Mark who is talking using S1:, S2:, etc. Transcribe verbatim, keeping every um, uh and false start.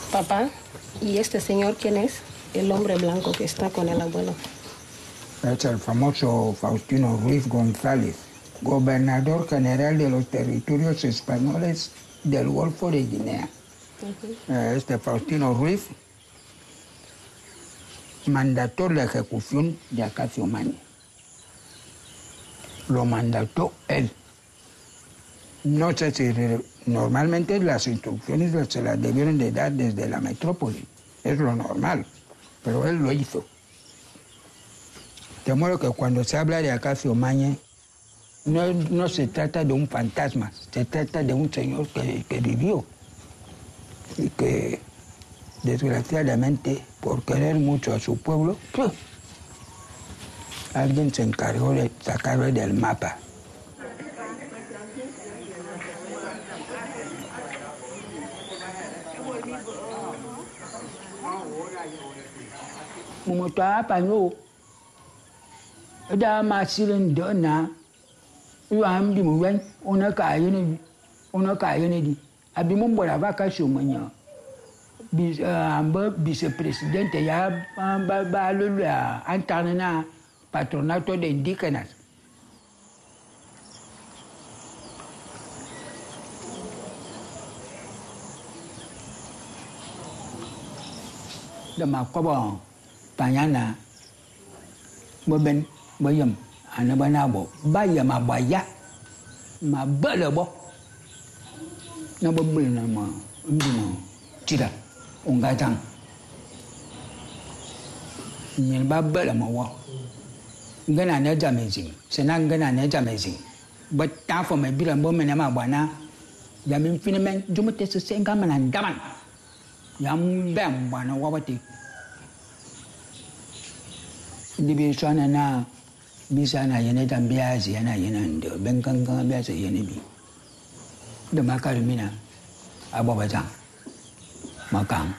S1: Papá, ¿y este señor quién es? El hombre blanco que está con el abuelo.
S2: Es el famoso Faustino Ruiz González, gobernador general de los territorios españoles del Golfo de Guinea. Uh-huh. Este Faustino Ruiz mandató la ejecución de Acacio Mañe. Lo mandató él. No sé si normalmente las instrucciones se las debieron de dar desde la metrópoli. Es lo normal, pero él lo hizo. De modo que cuando se habla de Acacio Mañe, no, no se trata de un fantasma, se trata de un señor que, que vivió y que, desgraciadamente, por querer mucho a su pueblo, ¡puf!, alguien se encargó de sacarlo del mapa. Como estaba paño, da masirin dona, yo am di muwen, ona kayene, ona kayene di. Abi mon bola vacation manya. Bis amba vice-presidente ya ba ba lulu ya antarna patronato de indígenas. Dama kobo panyana moben boyam anabana bo baya mabaya mabala bo na bobbul na ma ndino tira ungatang nyen babala mawa ngana ne jamezi sena ngana ne jamezi but ta for me bila bo mena mabana ya min finimen jumute se senga mana daman yam bam bana wawati Dibi sana na bisa na yana tambiasi yana yana ndo benkanga biasa yana bi. Da makar mina ababajang makang.